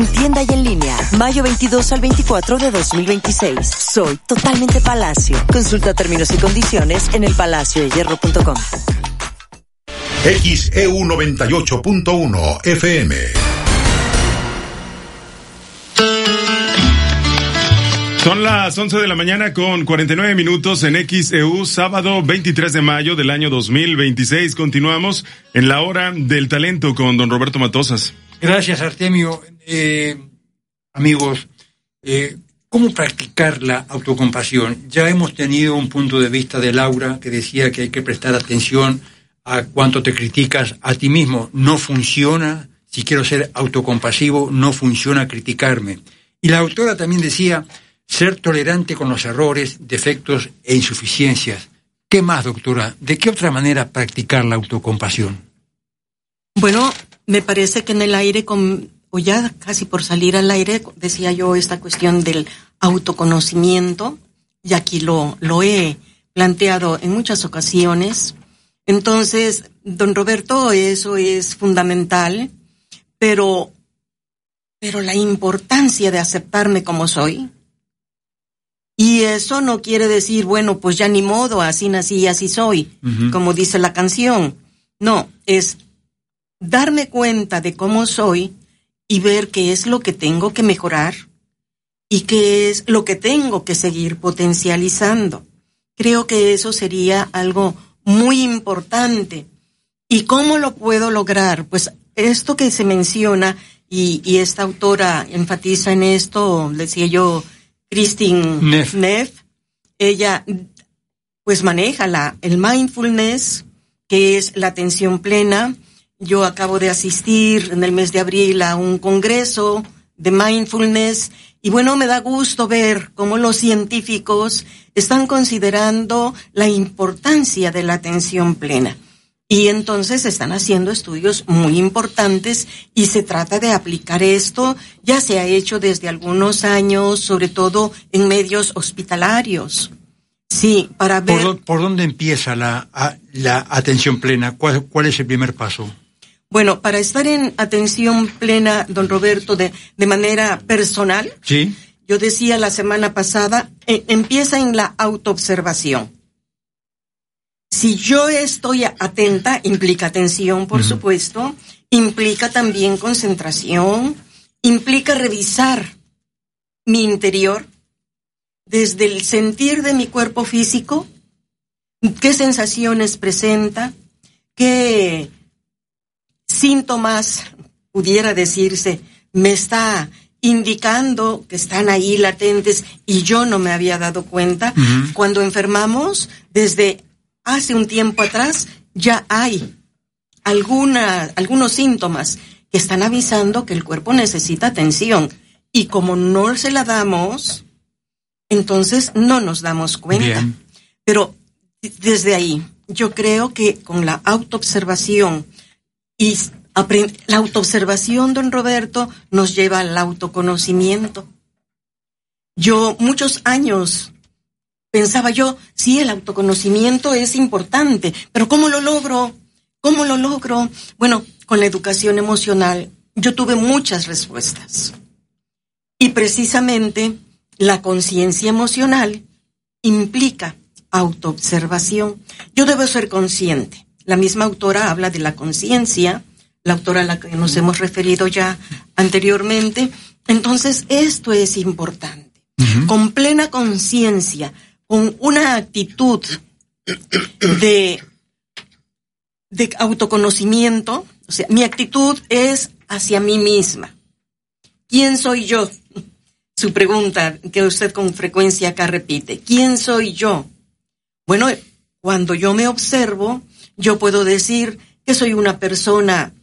En tienda y en línea, mayo 22 al 24 de 2026. Soy totalmente Palacio. Consulta términos y condiciones en elpalaciodehierro.com. XEU 98.1 FM. Son las 11 de la mañana con 49 minutos en XEU, sábado 23 de mayo del año 2026. Continuamos en la hora del talento con don Roberto Matosas. Gracias, Artemio. Amigos, ¿cómo practicar la autocompasión? Ya hemos tenido un punto de vista de Laura que decía que hay que prestar atención a cuánto te criticas a ti mismo. No funciona, si quiero ser autocompasivo, no funciona criticarme. Y la autora también decía ser tolerante con los errores, defectos e insuficiencias. ¿Qué más, doctora? ¿De qué otra manera practicar la autocompasión? Bueno, me parece que en el aire, o ya casi por salir al aire, decía yo esta cuestión del autoconocimiento, y aquí lo he planteado en muchas ocasiones. Entonces, don Roberto, eso es fundamental, pero la importancia de aceptarme como soy, y eso no quiere decir, bueno, pues ya ni modo, así nací y así soy, como dice la canción. No, es darme cuenta de cómo soy y ver qué es lo que tengo que mejorar y qué es lo que tengo que seguir potencializando. Creo que eso sería algo muy importante. ¿Y cómo lo puedo lograr? Pues esto que se menciona, y esta autora enfatiza en esto, decía yo, Christine Neff, ella pues maneja el mindfulness, que es la atención plena. Yo acabo de asistir en el mes de abril a un congreso de mindfulness y bueno, me da gusto ver cómo los científicos están considerando la importancia de la atención plena. Y entonces están haciendo estudios muy importantes y se trata de aplicar esto. Ya se ha hecho desde algunos años, sobre todo en medios hospitalarios. Sí, para ver... ¿Por dónde empieza la atención plena? ¿Cuál es el primer paso? Bueno, para estar en atención plena, don Roberto, de manera personal, ¿sí? Yo decía la semana pasada, empieza en la autoobservación. Si yo estoy atenta, implica atención, por supuesto, implica también concentración, implica revisar mi interior, desde el sentir de mi cuerpo físico, qué sensaciones presenta, qué síntomas, pudiera decirse, me está indicando que están ahí latentes y yo no me había dado cuenta. Cuando enfermamos, desde hace un tiempo atrás, ya hay algunos síntomas que están avisando que el cuerpo necesita atención. Y como no se la damos, entonces no nos damos cuenta. Bien. Pero desde ahí, yo creo que con la autoobservación y la autoobservación, don Roberto, nos lleva al autoconocimiento. Yo muchos años pensaba yo, sí, el autoconocimiento es importante, pero ¿cómo lo logro? ¿Cómo lo logro? Bueno, con la educación emocional yo tuve muchas respuestas. Y precisamente la conciencia emocional implica autoobservación. Yo debo ser consciente. La misma autora habla de la conciencia, la autora a la que nos hemos referido ya anteriormente. Entonces, esto es importante. Con plena conciencia, con una actitud de autoconocimiento, o sea, mi actitud es hacia mí misma. ¿Quién soy yo? Su pregunta que usted con frecuencia acá repite. ¿Quién soy yo? Bueno, cuando yo me observo, yo puedo decir que soy una persona